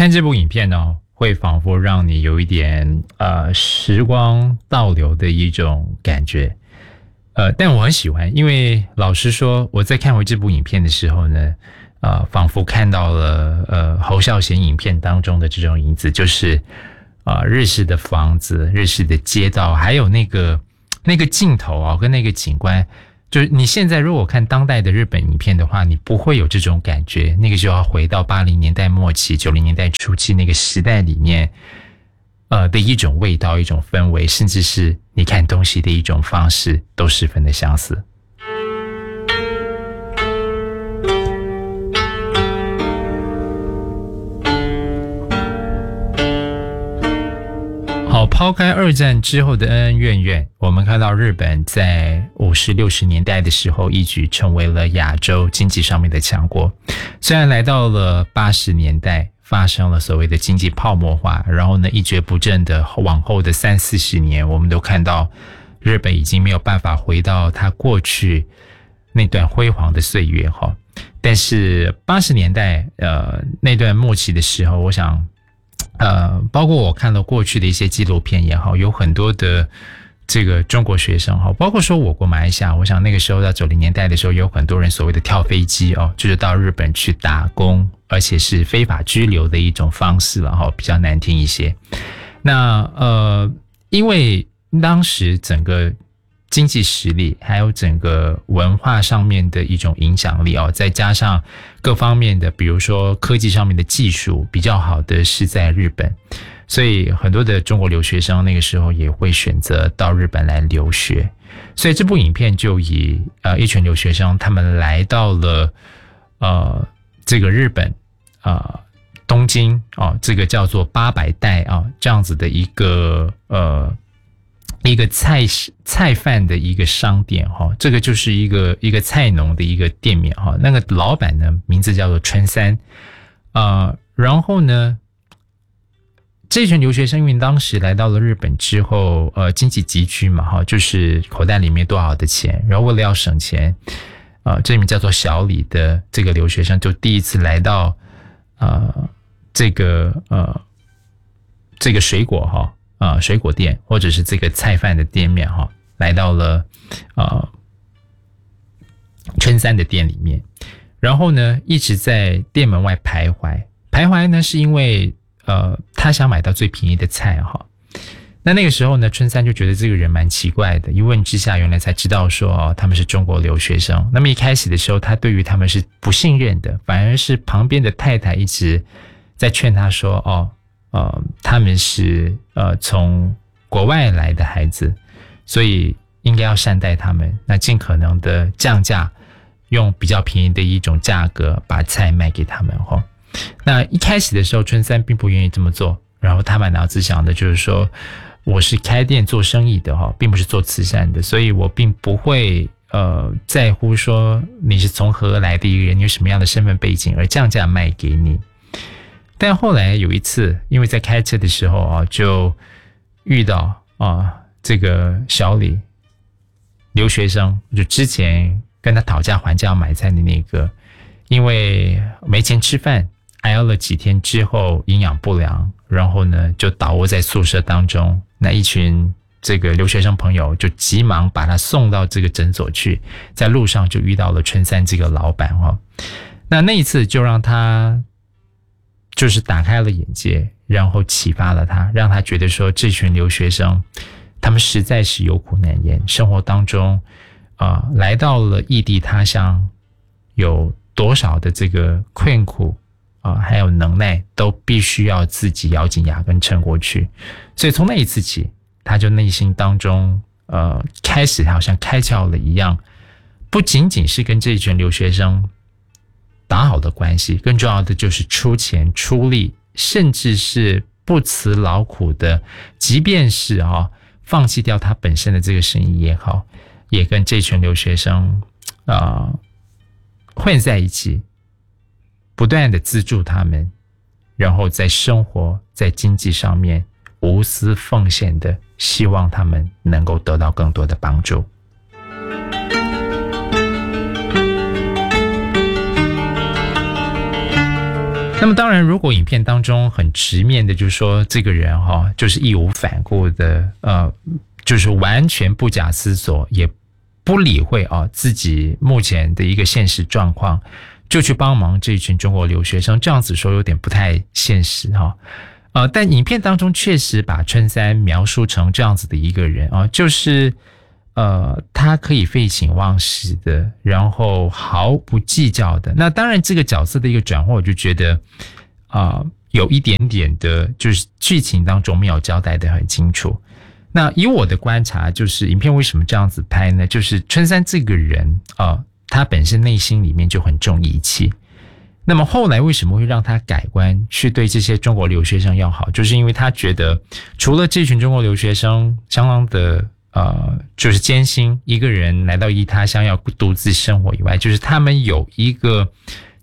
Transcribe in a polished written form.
看这部影片呢，会仿佛让你有一点时光倒流的一种感觉。但我很喜欢，因为老实说，我在看回这部影片的时候呢，仿佛看到了侯孝贤影片当中的这种影子，就是日式的房子、日式的街道，还有那个镜头啊，跟那个景观。就是你现在如果看当代的日本影片的话，你不会有这种感觉，那个就要回到80年代末期、90年代初期那个时代里面，的一种味道、一种氛围，甚至是你看东西的一种方式，都十分的相似。好，抛开二战之后的恩恩怨怨，我们看到日本在50、60年代的时候一举成为了亚洲经济上面的强国。虽然来到了80年代发生了所谓的经济泡沫化，然后呢一蹶不振的往后的30、40年，我们都看到日本已经没有办法回到它过去那段辉煌的岁月哈。但是80年代那段末期的时候，我想包括我看了过去的一些纪录片也好，有很多的这个中国学生哈，包括说我国马来西亚，我想那个时候到90年代的时候，有很多人所谓的跳飞机哦，就是到日本去打工，而且是非法居留的一种方式了哈，比较难听一些。那因为当时整个经济实力还有整个文化上面的一种影响力哦，再加上各方面的比如说科技上面的技术比较好的是在日本，所以很多的中国留学生那个时候也会选择到日本来留学。所以这部影片就以一群留学生他们来到了这个日本东京这个叫做800代这样子的一个菜贩的一个商店哈，这个就是一个菜农的一个店面哈。那个老板呢，名字叫做春三，然后呢，这群留学生因为当时来到了日本之后，经济拮据嘛哈，就是口袋里面多少的钱，然后为了要省钱，这里面叫做小李的这个留学生就第一次来到这个水果哈。水果店或者是这个菜贩的店面哈，来到了春三的店里面，然后呢一直在店门外徘徊呢是因为他想买到最便宜的菜哈。那个时候呢，春三就觉得这个人蛮奇怪的，一问之下原来才知道说他们是中国留学生。那么一开始的时候他对于他们是不信任的，反而是旁边的太太一直在劝他说他们是从国外来的孩子，所以应该要善待他们，那尽可能的降价，用比较便宜的一种价格把菜卖给他们哈。那一开始的时候，春三并不愿意这么做，然后他满脑子想的就是说，我是开店做生意的哈，并不是做慈善的，所以我并不会在乎说你是从何而来的一个人，你有什么样的身份背景而降价卖给你。但后来有一次，因为在开车的时候就遇到这个小李留学生，就之前跟他讨价还价买菜的那个，因为没钱吃饭，挨了几天之后营养不良，然后呢就倒卧在宿舍当中。那一群这个留学生朋友就急忙把他送到这个诊所去，在路上就遇到了春三这个老板那一次就让他就是打开了眼界，然后启发了他，让他觉得说这群留学生他们实在是有苦难言，生活当中来到了异地他乡，有多少的这个困苦还有能耐都必须要自己咬紧牙根撑过去。所以从那一次起，他就内心当中开始好像开窍了一样，不仅仅是跟这群留学生打好的关系，更重要的就是出钱出力，甚至是不辞劳苦的，即便是放弃掉他本身的这个生意也好，也跟这群留学生混在一起，不断的资助他们，然后在生活在经济上面无私奉献的，希望他们能够得到更多的帮助。 那么当然，如果影片当中很直面的，就是说这个人就是义无反顾的，就是完全不假思索，也不理会自己目前的一个现实状况，就去帮忙这一群中国留学生，这样子说有点不太现实但影片当中确实把春三描述成这样子的一个人就是他可以废寝忘食的，然后毫不计较的。那当然这个角色的一个转换，我就觉得有一点点的就是剧情当中没有交代的很清楚。那以我的观察，就是影片为什么这样子拍呢？就是春三这个人他本身内心里面就很重义气。那么后来为什么会让他改观，去对这些中国留学生要好？就是因为他觉得除了这群中国留学生相当的就是艰辛，一个人来到异他乡要独自生活以外，就是他们有一个